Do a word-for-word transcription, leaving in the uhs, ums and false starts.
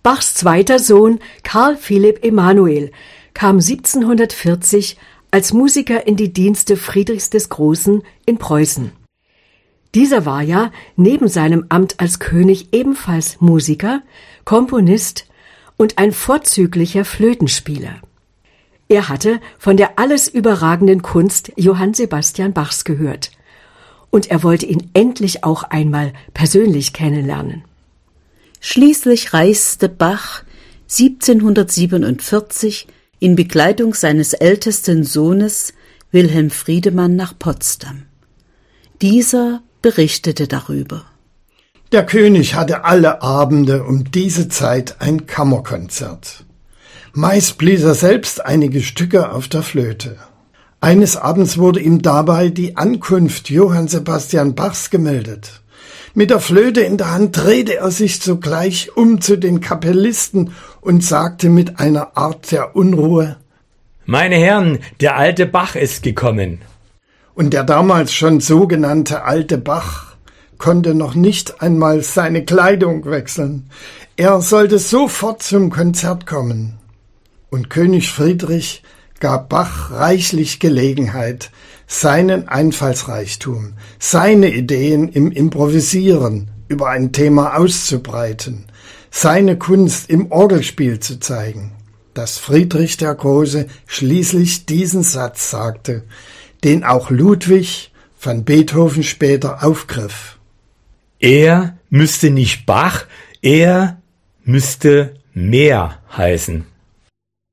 Bachs zweiter Sohn Karl Philipp Emanuel kam siebzehnhundertvierzig als Musiker in die Dienste Friedrichs des Großen in Preußen. Dieser war ja neben seinem Amt als König ebenfalls Musiker, Komponist und ein vorzüglicher Flötenspieler. Er hatte von der alles überragenden Kunst Johann Sebastian Bachs gehört und er wollte ihn endlich auch einmal persönlich kennenlernen. Schließlich reiste Bach siebzehnhundertsiebenundvierzig in Begleitung seines ältesten Sohnes Wilhelm Friedemann nach Potsdam. Dieser berichtete darüber. Der König hatte alle Abende um diese Zeit ein Kammerkonzert. Meist blies er selbst einige Stücke auf der Flöte. Eines Abends wurde ihm dabei die Ankunft Johann Sebastian Bachs gemeldet. Mit der Flöte in der Hand drehte er sich sogleich um zu den Kapellisten und sagte mit einer Art der Unruhe: »Meine Herren, der alte Bach ist gekommen.« Und der damals schon sogenannte alte Bach konnte noch nicht einmal seine Kleidung wechseln. Er sollte sofort zum Konzert kommen. Und König Friedrich gab Bach reichlich Gelegenheit, seinen Einfallsreichtum, seine Ideen im Improvisieren über ein Thema auszubreiten, seine Kunst im Orgelspiel zu zeigen, dass Friedrich der Große schließlich diesen Satz sagte, den auch Ludwig van Beethoven später aufgriff. Er müsste nicht Bach, er müsste mehr heißen.